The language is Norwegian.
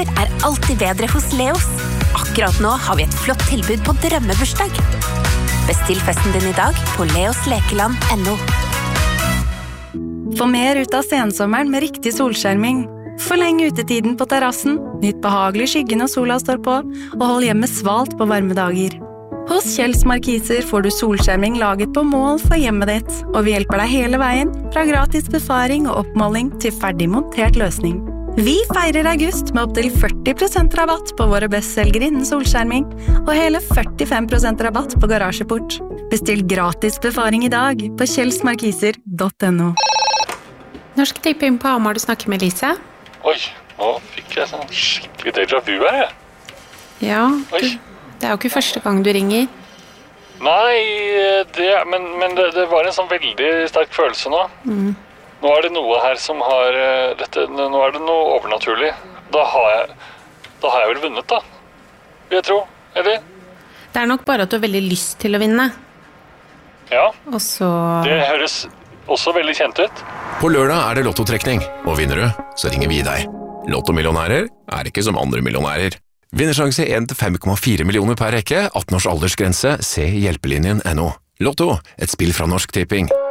julegaver alltid bedre hos Leos. Akkurat nå har vi et flott tilbud på drømmebursdag. Bestill festen din i dag på leoslekeland.no. Få mer ut av sensommeren med riktig solskjerming. Forleng utetiden på terrassen, nytt behagelig skygge når sola står på, og hold hjemmet svalt på varme dager. Hos Kjells Markiser får du solskjerming laget på mål for hjemmet ditt, og vi hjelper deg hele veien, fra gratis befaring og oppmåling til ferdig montert løsning. Vi feirer august med opp til 40% rabatt på våre bestselgere innen solskjerming, og hele 45% rabatt på garasjeport. Bestill gratis befaring i dag på kjellsmarkiser.no. Norsk Tipping på Hamar, du snakker med Lise. Oi, nå fikk jeg sånn skikkelig déjà vu her, jeg. Ja, det jo ikke første gang du ringer. Nei, men det var en sånn veldig sterk følelse nå. Nå det noe her som har nå det noe overnaturlig. Da har jeg vel vunnet, da. Vil jeg tro, eller? Det nok bare at du har veldig lyst til å vinne. Ja, og så... Det høres også veldig kjent ut. På lørdag det lottotrekning, og vinner du, så ringer vi deg. Lottomillionærer ikke som andre millionærer. Vinnersjanse 1-5,4 millioner per rekke, 18 års aldersgrense, se hjelpelinjen.no. Lotto, et spill fra Norsk Tipping.